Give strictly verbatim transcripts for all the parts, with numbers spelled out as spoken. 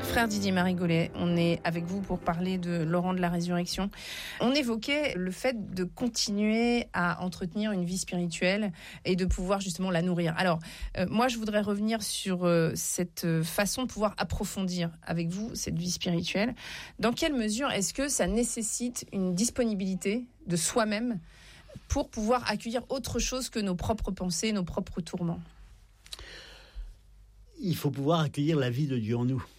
Frère Didier Marigolet, on est avec vous pour parler de Laurent de la Résurrection. On évoquait le fait de continuer à entretenir une vie spirituelle et de pouvoir justement la nourrir. Alors, euh, moi, je voudrais revenir sur euh, cette façon de pouvoir approfondir avec vous cette vie spirituelle. Dans quelle mesure est-ce que ça nécessite une disponibilité de soi-même pour pouvoir accueillir autre chose que nos propres pensées, nos propres tourments ? Il faut pouvoir accueillir la vie de Dieu en nous.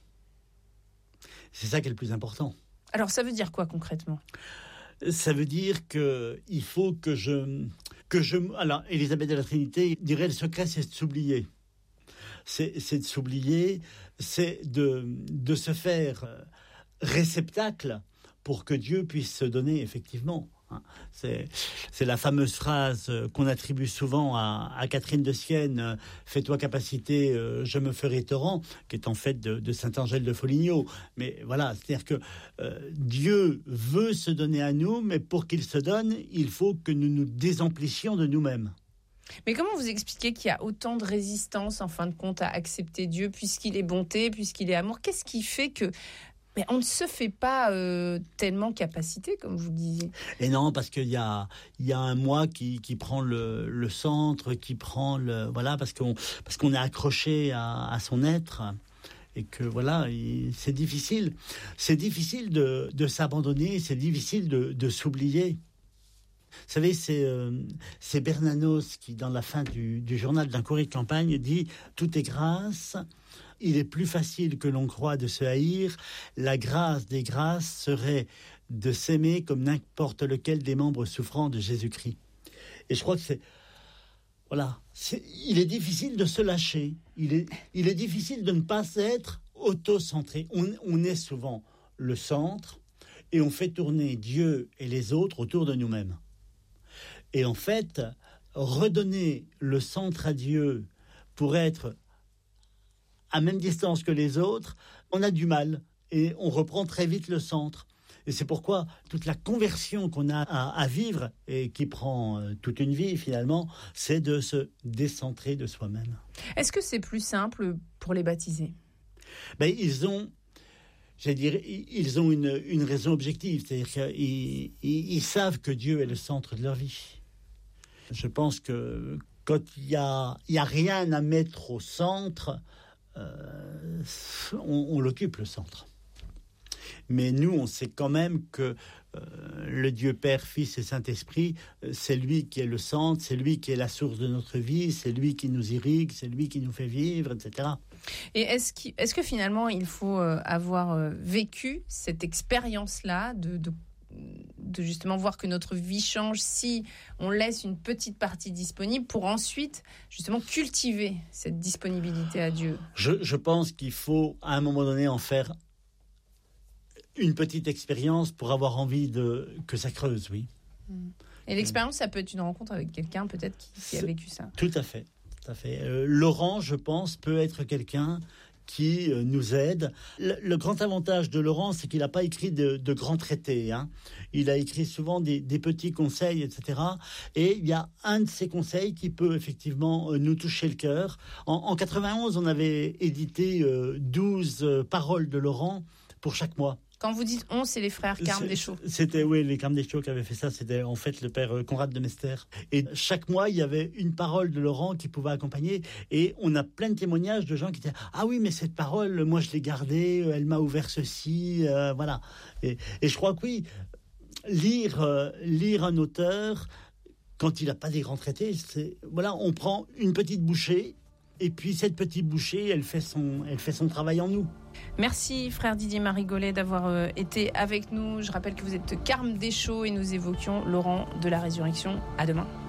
C'est ça qui est le plus important. Alors, ça veut dire quoi concrètement ? Ça veut dire que il faut que je... que je. Alors, Élisabeth de la Trinité dirait le secret, c'est de s'oublier. C'est, c'est de s'oublier, c'est de, de se faire réceptacle pour que Dieu puisse se donner effectivement. C'est, c'est la fameuse phrase qu'on attribue souvent à, à Catherine de Sienne, « Fais-toi capacité, euh, je me ferai torrent », qui est en fait de, de Saint-Angèle de Foligno. Mais voilà, c'est-à-dire que euh, Dieu veut se donner à nous, mais pour qu'il se donne, il faut que nous nous désemplissions de nous-mêmes. Mais comment vous expliquez qu'il y a autant de résistance, en fin de compte, à accepter Dieu, puisqu'il est bonté, puisqu'il est amour ? Qu'est-ce qui fait que... Mais on ne se fait pas euh, tellement capacité, comme vous le disiez. Et non, parce qu'il y a, il y a un moi qui, qui prend le, le centre, qui prend le... Voilà, parce qu'on, parce qu'on est accroché à, à son être. Et que voilà, il, c'est difficile. C'est difficile de, de s'abandonner, c'est difficile de, de s'oublier. Vous savez, c'est, euh, c'est Bernanos qui, dans la fin du, du journal d'un courrier de campagne, dit « Tout est grâce ». Il est plus facile que l'on croit de se haïr. La grâce des grâces serait de s'aimer comme n'importe lequel des membres souffrants de Jésus-Christ. Et je crois que c'est... Voilà. C'est, il est difficile de se lâcher. Il est, il est difficile de ne pas être auto-centré. On, on est souvent le centre et on fait tourner Dieu et les autres autour de nous-mêmes. Et en fait, redonner le centre à Dieu pour être à même distance que les autres, on a du mal et on reprend très vite le centre. Et c'est pourquoi toute la conversion qu'on a à, à vivre et qui prend euh, toute une vie finalement, c'est de se décentrer de soi-même. Est-ce que c'est plus simple pour les baptisés ? Ben, ils ont, j'allais dire, ils ont une, une raison objective, c'est-à-dire qu'ils ils, ils savent que Dieu est le centre de leur vie. Je pense que quand il y a, il y a rien à mettre au centre, Euh, on, on l'occupe le centre. Mais nous, on sait quand même que euh, le Dieu Père, Fils et Saint-Esprit, euh, c'est lui qui est le centre, c'est lui qui est la source de notre vie, c'est lui qui nous irrigue, c'est lui qui nous fait vivre, et cetera. Et est-ce, qu', est-ce que finalement, il faut euh, avoir euh, vécu cette expérience-là de, de de justement voir que notre vie change si on laisse une petite partie disponible pour ensuite justement cultiver cette disponibilité à Dieu. Je, je pense qu'il faut à un moment donné en faire une petite expérience pour avoir envie de, que ça creuse, oui. Et l'expérience, ça peut être une rencontre avec quelqu'un peut-être qui, qui a vécu ça. Tout à fait, tout à fait. Euh, Laurent, je pense, peut être quelqu'un qui euh, nous aide. Le, le grand avantage de Laurent, c'est qu'il n'a pas écrit de, de grands traités. Hein. Il a écrit souvent des, des petits conseils, et cetera. Et il y a un de ces conseils qui peut effectivement euh, nous toucher le cœur. En, en quatre-vingt-onze, on avait édité euh, douze euh, paroles de Laurent pour chaque mois. Quand vous dites on, c'est les frères Carmes Deschaux. C'était, oui, les Carmes Deschaux qui avaient fait ça. C'était en fait le père Conrad de Mester. Et chaque mois, il y avait une parole de Laurent qui pouvait accompagner. Et on a plein de témoignages de gens qui disaient « Ah oui, mais cette parole, moi je l'ai gardée, elle m'a ouvert ceci. Euh, » Voilà. Et, et je crois que oui, lire, euh, lire un auteur, quand il n'a pas des grands traités, c'est, voilà, on prend une petite bouchée. Et puis cette petite bouchée, elle fait son, elle fait son travail en nous. Merci frère Didier Marigolet d'avoir euh, été avec nous. Je rappelle que vous êtes Carmes Deschaux et nous évoquions Laurent de la Résurrection. À demain.